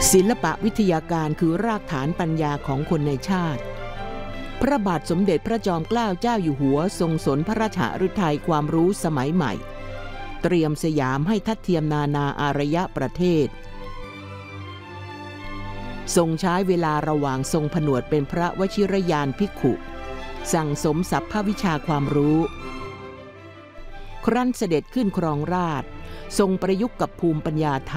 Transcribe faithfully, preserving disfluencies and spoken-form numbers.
ศิลปวิทยาการคือรากฐานปัญญาของคนในชาติพระบาทสมเด็จพระจอมเกล้าเจ้าอยู่หัวทรงสนพระราชฤทัยความรู้สมัยใหม่เตรียมสยามให้ทัดเทียมนานาอารยประเทศทรงใช้เวลาระหว่างทรงผนวดเป็นพระวชิรยานภิกขุสั่งสมสรรพวิชาความรู้ครั้นเสด็จขึ้นครองราชย์ทรงประยุกต์กับภูมิปัญญาไท